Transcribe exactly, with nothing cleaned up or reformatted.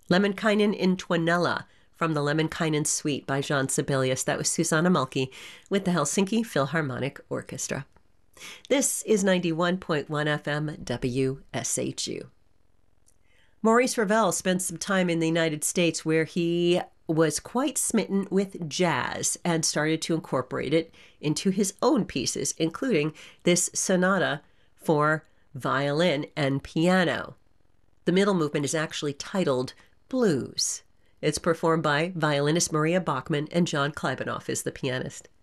Lemminkainen in Tuonela from the Lemminkainen Suite by Jean Sibelius. That was Susanna Mulkey with the Helsinki Philharmonic Orchestra. This is ninety-one point one F M W S H U. Maurice Ravel spent some time in the United States where he was quite smitten with jazz and started to incorporate it into his own pieces, including this sonata for violin and piano. The middle movement is actually titled Blues. It's performed by violinist Maria Bachmann, and John Klebanoff is the pianist.